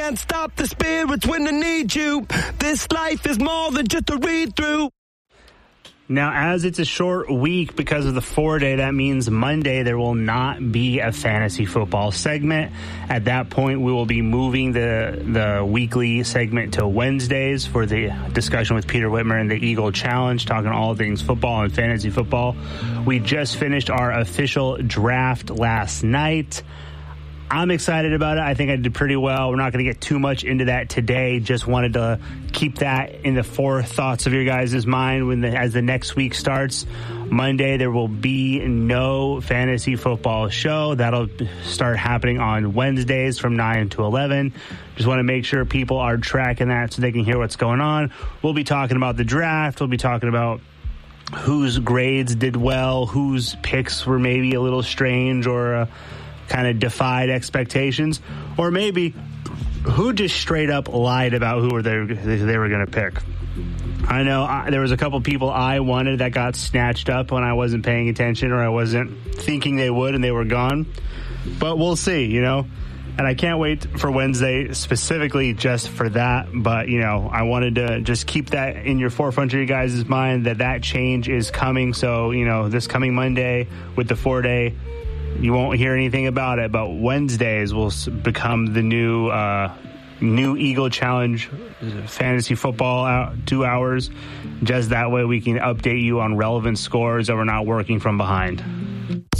can't stop the spirits when they need you. This life is more than just a read-through. Now, as it's a short week because of the 4-day, that means Monday there will not be a fantasy football segment. At that point, we will be moving the weekly segment to Wednesdays for the discussion with Peter Whitmer and the Eagle Challenge, talking all things football and fantasy football. We just finished our official draft last night. I'm excited about it. I think I did pretty well. We're not going to get too much into that today. Just wanted to keep that in the forethoughts of your guys' mind as the next week starts. Monday, there will be no fantasy football show. That'll start happening on Wednesdays from 9 to 11. Just want to make sure people are tracking that so they can hear what's going on. We'll be talking about the draft. We'll be talking about whose grades did well, whose picks were maybe a little strange or kind of defied expectations, or maybe who just straight up lied about who they were going to pick. I know there was a couple people I wanted that got snatched up when I wasn't paying attention or I wasn't thinking they would and they were gone. But we'll see, And I can't wait for Wednesday specifically just for that. But, I wanted to just keep that in your forefront of your guys' mind that change is coming. So, this coming Monday with the 4-day, you won't hear anything about it, but Wednesdays will become the new Eagle Challenge fantasy football 2 hours. Just that way we can update you on relevant scores that we're not working from behind.